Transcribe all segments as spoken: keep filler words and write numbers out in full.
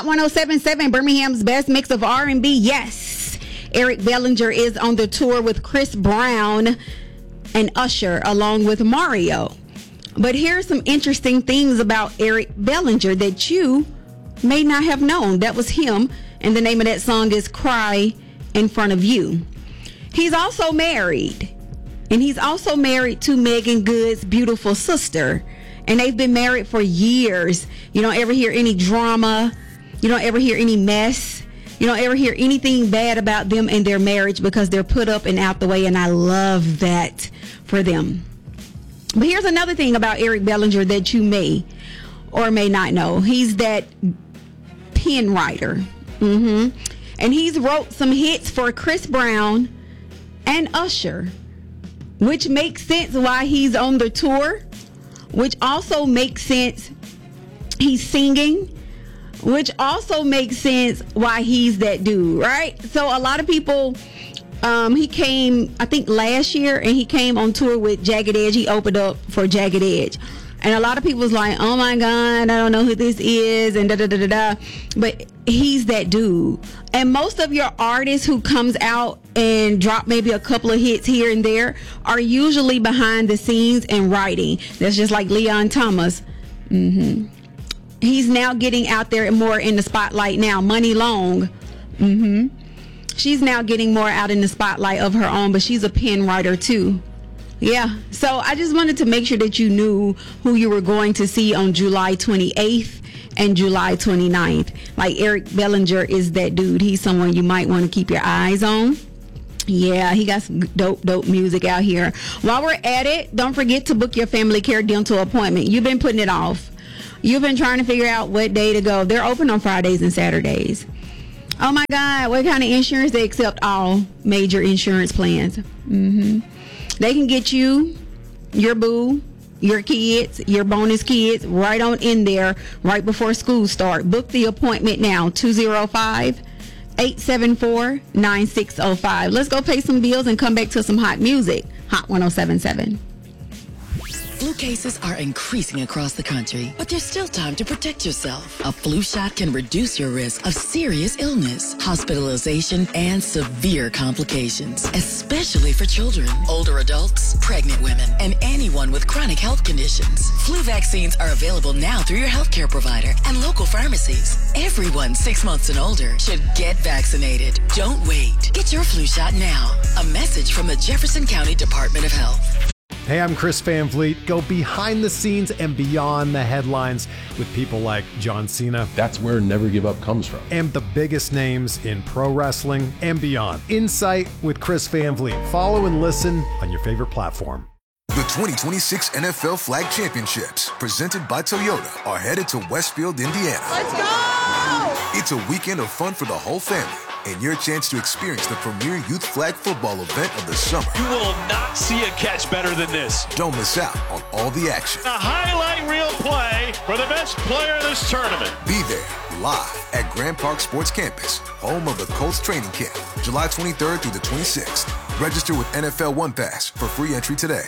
Hot one oh seven point seven, Birmingham's best mix of R and B. Yes, Eric Bellinger is on the tour with Chris Brown and Usher, along with Mario. But here's some interesting things about Eric Bellinger that you may not have known. That was him, and the name of that song is Cry in Front of You. He's also married, and he's also married to Megan Good's beautiful sister, and they've been married for years. You don't ever hear any drama. You don't ever hear any mess. You don't ever hear anything bad about them and their marriage because they're put up and out the way, and I love that for them. But here's another thing about Eric Bellinger that you may or may not know. He's that pen writer. Mm-hmm. And he's wrote some hits for Chris Brown and Usher, which makes sense why he's on the tour, which also makes sense he's singing, which also makes sense why he's that dude, right? So a lot of people, um, he came, I think last year, and he came on tour with Jagged Edge. He opened up for Jagged Edge. And a lot of people was like, oh my God, I don't know who this is, and da da da da da. But he's that dude. And most of your artists who comes out and drop maybe a couple of hits here and there are usually behind the scenes and writing. That's just like Leon Thomas. Mm-hmm. He's now getting out there and more in the spotlight now. Money Long. Mm-hmm. She's now getting more out in the spotlight of her own, but she's a pen writer too. Yeah, so I just wanted to make sure that you knew who you were going to see on July twenty-eighth and July twenty-ninth. Like, Eric Bellinger is that dude. He's someone you might want to keep your eyes on. Yeah, he got some dope, dope music out here. While we're at it, don't forget to book your family care dental appointment. You've been putting it off. You've been trying to figure out what day to go. They're open on Fridays and Saturdays. Oh my God, what kind of insurance? They accept all major insurance plans. Mm-hmm. They can get you, your boo, your kids, your bonus kids right on in there right before school start. Book the appointment now, two oh five, eight seven four, nine six oh five. Let's go pay some bills and come back to some hot music. Hot one oh seven point seven. Flu cases are increasing across the country, but there's still time to protect yourself. A flu shot can reduce your risk of serious illness, hospitalization, and severe complications, especially for children, older adults, pregnant women, and anyone with chronic health conditions. Flu vaccines are available now through your healthcare provider and local pharmacies. Everyone six months and older should get vaccinated. Don't wait. Get your flu shot now. A message from the Jefferson County Department of Health. Hey, I'm Chris Van Vliet. Go behind the scenes and beyond the headlines with people like John Cena. That's where Never Give Up comes from. And the biggest names in pro wrestling and beyond. Insight with Chris Van Vliet. Follow and listen on your favorite platform. The twenty twenty-six N F L Flag Championships, presented by Toyota, are headed to Westfield, Indiana. Let's go! It's a weekend of fun for the whole family, and your chance to experience the premier youth flag football event of the summer. You will not see a catch better than this. Don't miss out on all the action. A highlight reel play for the best player of this tournament. Be there, live at Grand Park Sports Campus, home of the Colts training camp, July twenty-third through the twenty-sixth. Register with N F L One Pass for free entry today.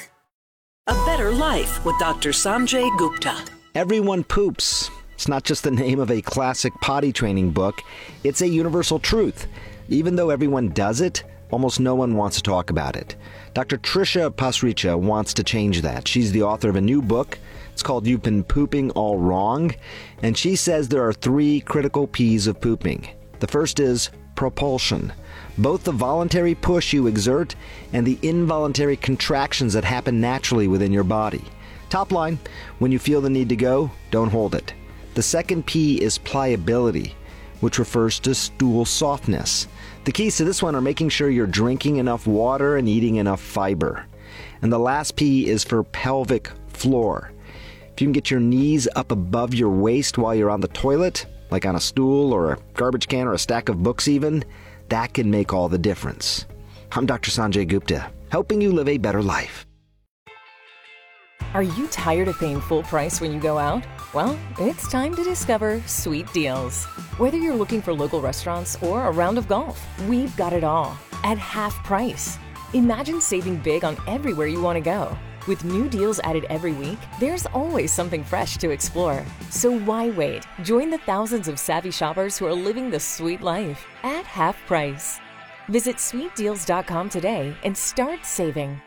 A Better Life with Doctor Sanjay Gupta. Everyone poops. It's not just the name of a classic potty training book. It's a universal truth. Even though everyone does it, almost no one wants to talk about it. Doctor Trisha Pasricha wants to change that. She's the author of a new book. It's called You've Been Pooping All Wrong. And she says there are three critical P's of pooping. The first is propulsion. Both the voluntary push you exert and the involuntary contractions that happen naturally within your body. Top line, when you feel the need to go, don't hold it. The second P is pliability, which refers to stool softness. The keys to this one are making sure you're drinking enough water and eating enough fiber. And the last P is for pelvic floor. If you can get your knees up above your waist while you're on the toilet, like on a stool or a garbage can or a stack of books even, that can make all the difference. I'm Doctor Sanjay Gupta, helping you live a better life. Are you tired of paying full price when you go out? Well, it's time to discover Sweet Deals. Whether you're looking for local restaurants or a round of golf, we've got it all at half price. Imagine saving big on everywhere you want to go. With new deals added every week, there's always something fresh to explore. So why wait? Join the thousands of savvy shoppers who are living the sweet life at half price. Visit sweet deals dot com today and start saving.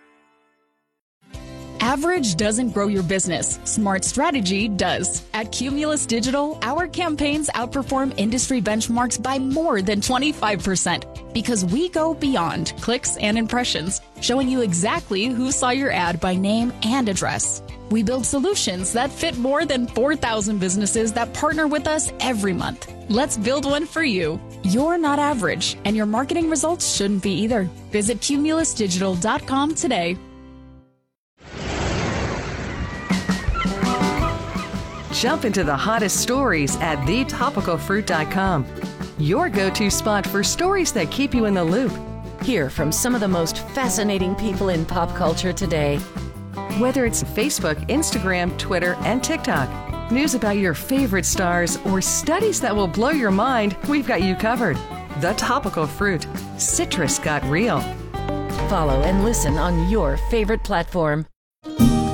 Average doesn't grow your business. Smart strategy does. At Cumulus Digital, our campaigns outperform industry benchmarks by more than twenty-five percent because we go beyond clicks and impressions, showing you exactly who saw your ad by name and address. We build solutions that fit more than four thousand businesses that partner with us every month. Let's build one for you. You're not average, and your marketing results shouldn't be either. Visit cumulus digital dot com today. Jump into the hottest stories at the topical fruit dot com. Your go-to spot for stories that keep you in the loop. Hear from some of the most fascinating people in pop culture today. Whether it's Facebook, Instagram, Twitter, and TikTok, news about your favorite stars, or studies that will blow your mind, we've got you covered. The Topical Fruit. Citrus got real. Follow and listen on your favorite platform.